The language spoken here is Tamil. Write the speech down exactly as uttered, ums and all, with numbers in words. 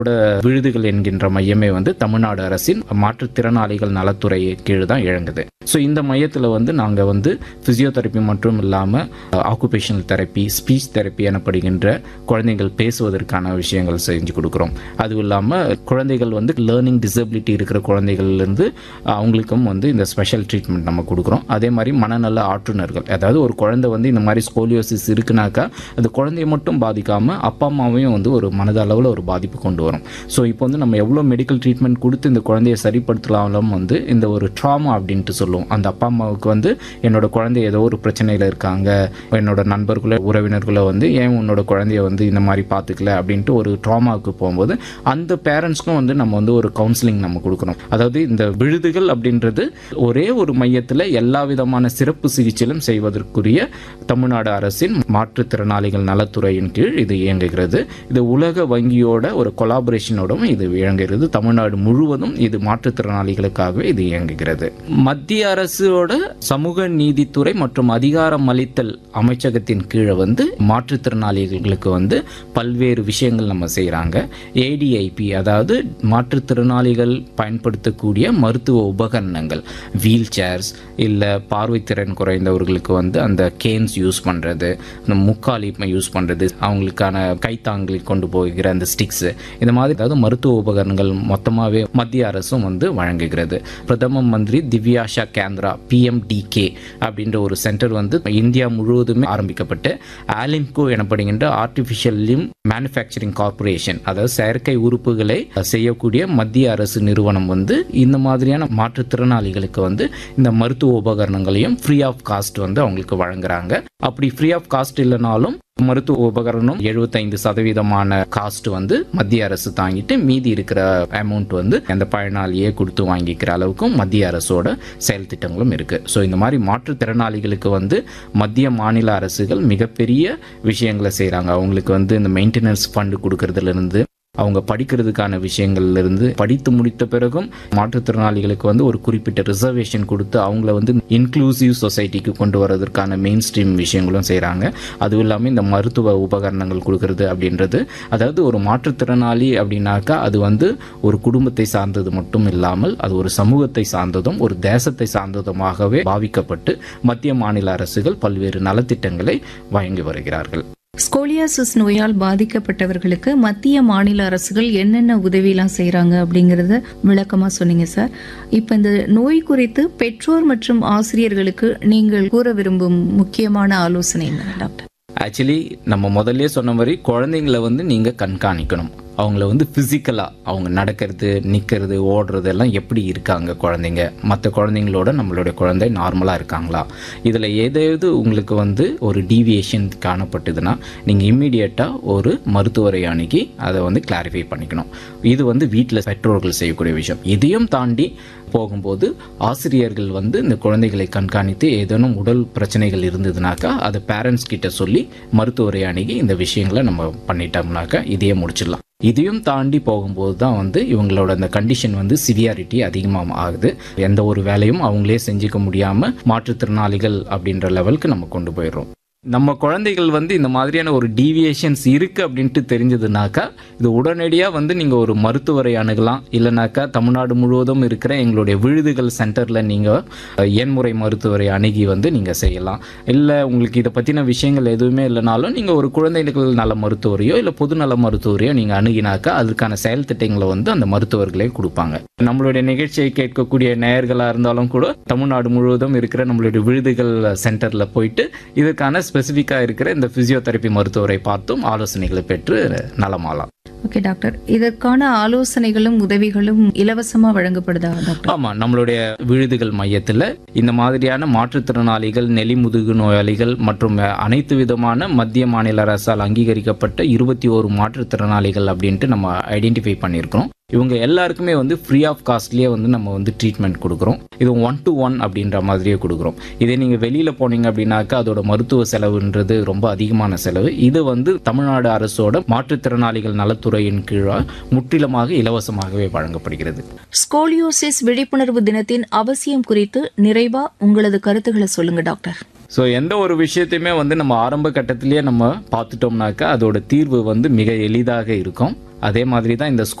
விழுதுகள் என்கின்ற மையமே வந்து தமிழ்நாடு அரசின் மாற்றுத்திறனாளிகள் நலத்துறை கீழ் தான் இயங்குது. ஸோ இந்த மையத்தில் வந்து நாங்கள் வந்து பிசியோதெரப்பி மட்டும் இல்லாமல் ஆக்குபேஷனல் தெரப்பி, ஸ்பீச் தெரப்பி எனப்படுகின்ற குழந்தைகள் பேசுவதற்கான விஷயங்கள் செஞ்சு கொடுக்குறோம். அதுவும் இல்லாமல் குழந்தைகள் வந்து லேர்னிங் டிசபிலிட்டி இருக்கிற குழந்தைகள்லேருந்து அவங்களுக்கும் வந்து இந்த ஸ்பெஷல் ட்ரீட்மெண்ட் நம்ம கொடுக்குறோம். அதே மாதிரி மனநல ஆற்றுநர்கள், அதாவது ஒரு குழந்தை வந்து இந்த மாதிரி ஸ்கோலியோசிஸ் இருக்குனாக்கா அந்த குழந்தைய மட்டும் பாதிக்காமல் அப்பா அம்மாவையும் வந்து ஒரு மனதளவில் ஒரு பாதிப்பு கொண்டு வரும். ஸோ இப்போ வந்து நம்ம எவ்வளோ மெடிக்கல் ட்ரீட்மெண்ட் கொடுத்து இந்த குழந்தைய சரிப்படுத்தலாம் வந்து இந்த ஒரு ட்ராமா அப்படின்ட்டு சொல்லுவோம். அந்த அப்பா அம்மாவுக்கு வந்து என்னோட குழந்தை ஏதோ ஒரு பிரச்சனையில் இருக்காங்க, என்னோட நண்பர்களோ உறவினர்களோ வந்து ஏன் உன்னோட குழந்தைய வந்து இந்த மாதிரி பார்த்துக்கல அப்படின்ட்டு ஒரு ட்ராமாவுக்கு போகும்போது அந்த பேரண்ட்ஸ்க்கும் வந்து நம்ம வந்து ஒரு கவுன்சிலிங் நம்ம கொடுக்கணும். அதாவது இந்த விழுதுகள் அப்படின்றது ஒரே ஒரு மையத்தில் எல்லா விதமான சிறப்பு சிகிச்சையிலும் செய்வதற்குரிய தமிழ்நாடு அரசின் மாற்றுத்திறனாளிகள் நலத்துறையின் கீழ் இது இயங்குகிறது. இது உலக வங்கியோட ஒரு கொலாபரேஷனோடும் இது இயங்குகிறது. தமிழ்நாடு முழுவதும் இது மாற்றுத்திறனாளிகளுக்காகவே இது இயங்குகிறது. மத்திய அரசோட சமூக நீதித்துறை மற்றும் அதிகாரம் அளித்தல் அமைச்சகத்தின் கீழே வந்து மாற்றுத்திறனாளிகளுக்கு வந்து பல்வேறு விஷயங்கள் நம்ம செய்கிறாங்க. ஏடிஐபி, அதாவது மாற்றுத்திறனாளிகள் பயன்படுத்தக்கூடிய மருத்துவ உபகரணங்கள், வீல் சேர்ஸ், இல்லை பார்வைத்திறன் குறைந்தவர்களுக்கு வந்து அந்த கேன்ஸ் யூஸ் பண்ணுறது, அந்த முக்காலி யூஸ் பண்ணுறது, அவங்களுக்கான கைத்தாங்கி கொண்டு போகிற அந்த ஸ்டிக்ஸ், இந்த மாதிரி அதாவது மருத்துவ உபகரணங்கள் மொத்தமாகவே மத்திய அரசும் வந்து வழங்குகிறது. பிரதம மந்திரி திவ்யாஷா கேந்திரா பிஎம்டிகே அப்படின்ற ஒரு சென்டர் வந்து இந்தியா முழுவதுமே ஆரம்பிக்கப்பட்டு ஆலிம்கோ எனப்படுகின்ற ஆர்டிஃபிஷியல் லிம் மேனுஃபேக்சரிங் கார்பரேஷன், அதாவது செயற்கை உறுப்புகளை செய்யக்கூடிய மத்திய அரசு நிறுவனம் வந்து இந்த மாதிரியான மாற்றுத்திறனாளிகளுக்கு வந்து இந்த மருத்துவ உபகரணங்களையும் ஃப்ரீ ஆஃப் காஸ்ட் வந்து அவங்களுக்கு வழங்குறாங்க. அப்படி ஃப்ரீ ஆஃப் காஸ்ட் இல்லைனாலும் மருத்துவ உபகரணம் எழுபத்தைந்து சதவீதமான காஸ்ட் வந்து மத்திய அரசு தாங்கிட்டு மீதி இருக்கிற அமௌண்ட் வந்து அந்த பயனாளியே கொடுத்து வாங்கிக்கிற அளவுக்கும் மத்திய அரசோட செயல் திட்டங்களும் இருக்கு. ஸோ இந்த மாதிரி மாற்றுத்திறனாளிகளுக்கு வந்து மத்திய மாநில அரசுகள் மிகப்பெரிய விஷயங்களை செய்கிறாங்க. அவங்களுக்கு வந்து இந்த மெயின்டெனன்ஸ் ஃபண்டு கொடுக்கறதுல இருந்து அவங்க படிக்கிறதுக்கான விஷயங்கள்ல இருந்து படித்து முடித்த பிறகும் மாற்றுத்திறனாளிகளுக்கு வந்து ஒரு குறிப்பிட்ட ரிசர்வேஷன் கொடுத்து அவங்கள வந்து இன்க்ளூசிவ் சொசைட்டிக்கு கொண்டு வரதற்கான மெயின் ஸ்ட்ரீம் விஷயங்களும் செய்கிறாங்க. அதுவும் இல்லாமல் இந்த மருத்துவ உபகரணங்கள் கொடுக்கறது அப்படின்றது, அதாவது ஒரு மாற்றுத்திறனாளி அப்படின்னாக்கா அது வந்து ஒரு குடும்பத்தை சார்ந்தது மட்டும் இல்லாமல் அது ஒரு சமூகத்தை சார்ந்ததும் ஒரு தேசத்தை சார்ந்ததுமாகவே பாவிக்கப்பட்டு மத்திய மாநில அரசுகள் பல்வேறு நலத்திட்டங்களை வழங்கி வருகிறார்கள். ஸ்கோலியாசிஸ் நோயால் பாதிக்கப்பட்டவர்களுக்கு மத்திய மாநில அரசுகள் என்னென்ன உதவியெல்லாம் செய்யறாங்க அப்படிங்கறத விளக்கமா சொன்னீங்க சார். இப்ப இந்த நோய் குறித்து பெற்றோர் மற்றும் ஆசிரியர்களுக்கு நீங்கள் கூற விரும்பும் முக்கியமான ஆலோசனை என்ன டாக்டர்? ஆக்சுவலி நம்ம முதல்ல சொன்ன மாதிரி குழந்தைங்களை வந்து நீங்க கண்காணிக்கணும். அவங்கள வந்து ஃபிசிக்கலாக அவங்க நடக்கிறது, நிற்கிறது, ஓடுறது எல்லாம் எப்படி இருக்காங்க குழந்தைங்க, மற்ற குழந்தைங்களோட நம்மளுடைய குழந்தை நார்மலாக இருக்காங்களா, இதில் ஏதாவது உங்களுக்கு வந்து ஒரு டீவியேஷன் காணப்பட்டதுன்னா நீங்கள் இம்மிடியேட்டாக ஒரு மருத்துவரை அணுகி அதை வந்து கிளாரிஃபை பண்ணிக்கணும். இது வந்து வீட்டில் பெற்றோர்கள் செய்யக்கூடிய விஷயம். இதையும் தாண்டி போகும்போது ஆசிரியர்கள் வந்து இந்த குழந்தைகளை கண்காணித்து ஏதேனும் உடல் பிரச்சனைகள் இருந்ததுனாக்கா அதை பேரண்ட்ஸ் கிட்ட சொல்லி மருத்துவரை அணுகி இந்த விஷயங்களை நம்ம பண்ணிட்டோம்னாக்கா இதையே முடிச்சிடலாம். இதையும் தாண்டி போகும்போது தான் வந்து இவங்களோட அந்த கண்டிஷன் வந்து சிவியாரிட்டி அதிகமாக ஆகுது. எந்த ஒரு வேலையும் அவங்களே செஞ்சுக்க முடியாமல் மாற்றுத்திறனாளிகள் அப்படின்ற லெவலுக்கு நம்ம கொண்டு போயிடுறோம். நம்ம குழந்தைகள் வந்து இந்த மாதிரியான ஒரு டீவியேஷன்ஸ் இருக்குது அப்படின்ட்டு தெரிஞ்சதுனாக்கா இது உடனடியாக வந்து நீங்கள் ஒரு மருத்துவரை அணுகலாம். இல்லைனாக்கா தமிழ்நாடு முழுவதும் இருக்கிற எங்களுடைய விழுதுகள் சென்டரில் நீங்கள் எண்முறை மருத்துவரை அணுகி வந்து நீங்கள் செய்யலாம். இல்லை உங்களுக்கு இதை பற்றின விஷயங்கள் எதுவுமே இல்லைனாலும் நீங்கள் ஒரு குழந்தைகள் நல மருத்துவரையோ இல்லை பொது நல மருத்துவரையோ நீங்கள் அணுகினாக்கா அதுக்கான செயல் திட்டங்களை வந்து அந்த மருத்துவர்களே கொடுப்பாங்க. நம்மளுடைய நிகழ்ச்சியை கேட்கக்கூடிய நேயர்களாக இருந்தாலும் கூட தமிழ்நாடு முழுவதும் இருக்கிற நம்மளுடைய விழுதுகள் சென்டரில் போயிட்டு இதற்கான ஸ்பெசிஃபிக்காக இருக்கிற இந்த பிசியோதெரப்பி மருத்துவரை பார்த்தும் ஆலோசனைகளை பெற்று நலமாலாம். ஓகே டாக்டர், இதற்கான ஆலோசனைகளும் உதவிகளும் இலவசமா வழங்கப்படுதா டாக்டர்? ஆமா, நம்மளுடைய விழுதுகள் மையத்தில் இந்த மாதிரியான மாற்றுத்திறனாளிகள், நெலிமுதுகு நோயாளிகள் மற்றும் அனைத்து விதமான மத்திய மாநில அரசால் அங்கீகரிக்கப்பட்ட இருபத்தி ஓரு மாற்றுத்திறனாளிகள் அப்படின்ட்டு நம்ம ஐடென்டிஃபை பண்ணியிருக்கிறோம். இவங்க எல்லாருக்குமே வந்து ஃப்ரீ ஆஃப் காஸ்ட்லேயே வந்து நம்ம வந்து ட்ரீட்மெண்ட் கொடுக்குறோம். இது ஒன் டு ஒன் அப்படின்ற மாதிரியே கொடுக்குறோம். இதே நீங்கள் வெளியில் போனீங்க அப்படின்னாக்கா அதோட மருத்துவ செலவுன்றது ரொம்ப அதிகமான செலவு. இது வந்து தமிழ்நாடு அரசோட மாற்றுத்திறனாளிகள் நலத்துறையின் கீழாக முற்றிலுமாக இலவசமாகவே வழங்கப்படுகிறது. ஸ்கோலியோசிஸ் விழிப்புணர்வு தினத்தின் அவசியம் குறித்து நிறைவா உங்களது கருத்துக்களை சொல்லுங்க டாக்டர். ஸோ எந்த ஒரு விஷயத்தையுமே வந்து நம்ம ஆரம்ப கட்டத்திலேயே நம்ம பார்த்துட்டோம்னாக்கா அதோட தீர்வு வந்து மிக எளிதாக இருக்கும். அதே மாதிரி தான் இந்த